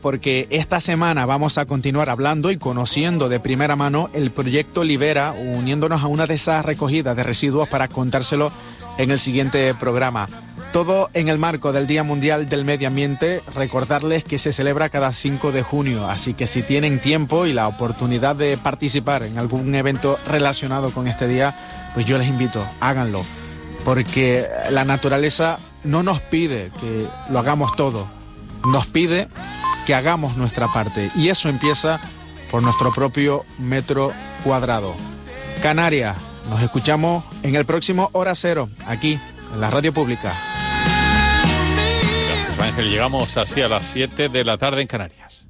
porque esta semana vamos a continuar hablando y conociendo de primera mano el proyecto Libera, uniéndonos a una de esas recogidas de residuos para contárselo en el siguiente programa. Todo en el marco del Día Mundial del Medio Ambiente, recordarles que se celebra cada 5 de junio, así que si tienen tiempo y la oportunidad de participar en algún evento relacionado con este día, pues yo les invito, háganlo, porque la naturaleza no nos pide que lo hagamos todo, nos pide que hagamos nuestra parte, y eso empieza por nuestro propio metro cuadrado. Canarias, nos escuchamos en el próximo Hora Cero, aquí en la Radio Pública. Gracias, Ángel. Llegamos así a las 7 de la tarde en Canarias.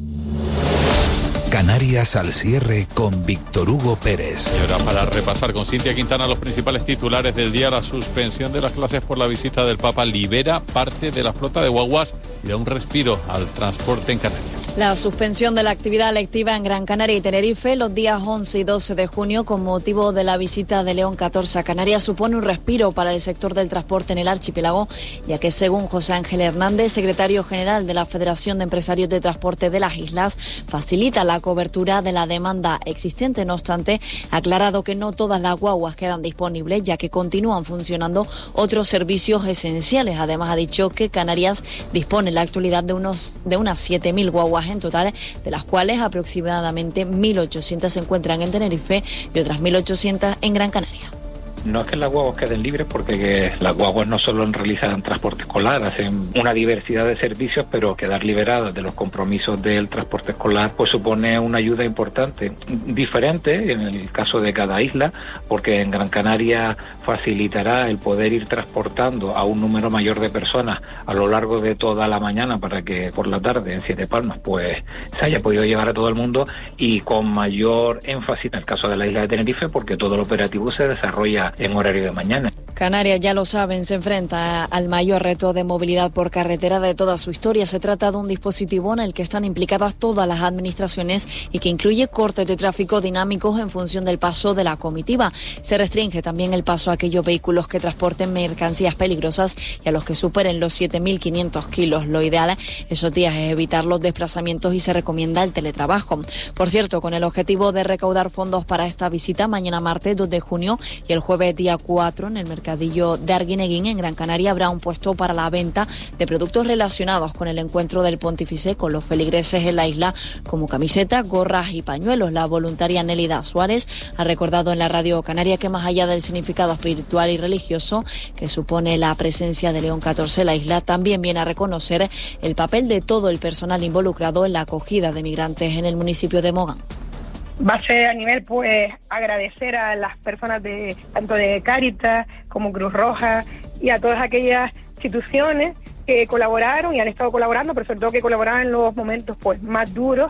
Canarias al cierre con Víctor Hugo Pérez. Y ahora para repasar con Cintia Quintana los principales titulares del día. La suspensión de las clases por la visita del Papa libera parte de la flota de guaguas y da un respiro al transporte en Canarias. La suspensión de la actividad lectiva en Gran Canaria y Tenerife los días 11 y 12 de junio con motivo de la visita de León XIV a Canarias supone un respiro para el sector del transporte en el archipiélago, ya que según José Ángel Hernández, secretario general de la Federación de Empresarios de Transporte de las Islas, facilita la cobertura de la demanda existente. No obstante, ha aclarado que no todas las guaguas quedan disponibles, ya que continúan funcionando otros servicios esenciales. Además, ha dicho que Canarias dispone en la actualidad de unas 7.000 guaguas en total, de las cuales aproximadamente 1.800 se encuentran en Tenerife y otras 1.800 en Gran Canaria. No es que las guaguas queden libres, porque las guaguas no solo realizan transporte escolar, hacen una diversidad de servicios, pero quedar liberadas de los compromisos del transporte escolar pues supone una ayuda importante, diferente en el caso de cada isla, porque en Gran Canaria facilitará el poder ir transportando a un número mayor de personas a lo largo de toda la mañana, para que por la tarde en Siete Palmas pues se haya podido llevar a todo el mundo, y con mayor énfasis en el caso de la isla de Tenerife, porque todo el operativo se desarrolla en horario de mañana. Canarias, ya lo saben, se enfrenta al mayor reto de movilidad por carretera de toda su historia. Se trata de un dispositivo en el que están implicadas todas las administraciones y que incluye cortes de tráfico dinámicos en función del paso de la comitiva. Se restringe también el paso a aquellos vehículos que transporten mercancías peligrosas y a los que superen los 7.500 kilos. Lo ideal esos días es evitar los desplazamientos y se recomienda el teletrabajo. Por cierto, con el objetivo de recaudar fondos para esta visita, mañana martes 2 de junio y el jueves día 4 en el mercadillo de Arguineguín en Gran Canaria habrá un puesto para la venta de productos relacionados con el encuentro del Pontífice con los feligreses en la isla, como camisetas, gorras y pañuelos. La voluntaria Nélida Suárez ha recordado en la Radio Canaria que más allá del significado espiritual y religioso que supone la presencia de León XIV, la isla también viene a reconocer el papel de todo el personal involucrado en la acogida de migrantes en el municipio de Mogán. Va a ser a nivel, pues, agradecer a las personas tanto de Cáritas como Cruz Roja y a todas aquellas instituciones que colaboraron y han estado colaborando, pero sobre todo que colaboraron en los momentos, pues, más duros,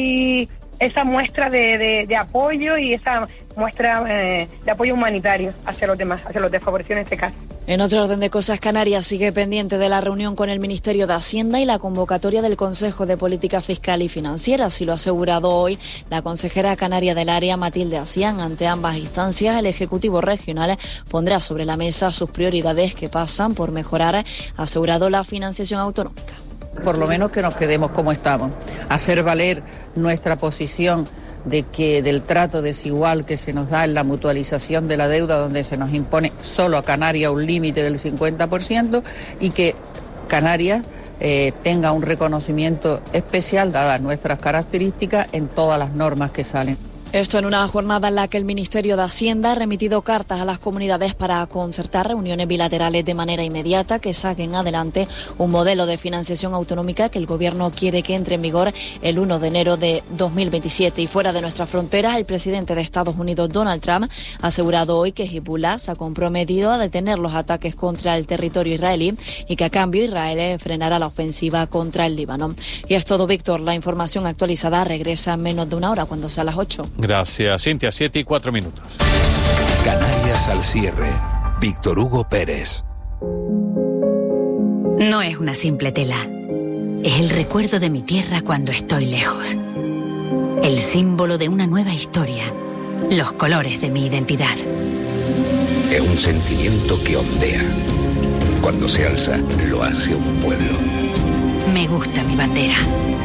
y esa muestra de apoyo y esa muestra de apoyo humanitario hacia los demás, hacia los desfavorecidos en este caso. En otro orden de cosas, Canarias sigue pendiente de la reunión con el Ministerio de Hacienda y la convocatoria del Consejo de Política Fiscal y Financiera. Así lo ha asegurado hoy la consejera canaria del área, Matilde Asián. Ante ambas instancias, el Ejecutivo Regional pondrá sobre la mesa sus prioridades, que pasan por mejorar, ha asegurado, la financiación autonómica. Por lo menos que nos quedemos como estamos, hacer valer nuestra posición de que del trato desigual que se nos da en la mutualización de la deuda, donde se nos impone solo a Canarias un límite del 50%, y que Canarias tenga un reconocimiento especial, dadas nuestras características, en todas las normas que salen. Esto en una jornada en la que el Ministerio de Hacienda ha remitido cartas a las comunidades para concertar reuniones bilaterales de manera inmediata que saquen adelante un modelo de financiación autonómica que el Gobierno quiere que entre en vigor el 1 de enero de 2027. Y fuera de nuestras fronteras, el presidente de Estados Unidos, Donald Trump, ha asegurado hoy que Hezbollah se ha comprometido a detener los ataques contra el territorio israelí y que a cambio Israel frenará la ofensiva contra el Líbano. Y es todo, Víctor. La información actualizada regresa en menos de una hora, cuando sea las 8. Gracias, Cintia. 7 y 4 minutos. Canarias al cierre. Víctor Hugo Pérez. No es una simple tela. Es el recuerdo de mi tierra cuando estoy lejos. El símbolo de una nueva historia. Los colores de mi identidad. Es un sentimiento que ondea. Cuando se alza, lo hace un pueblo. Me gusta mi bandera.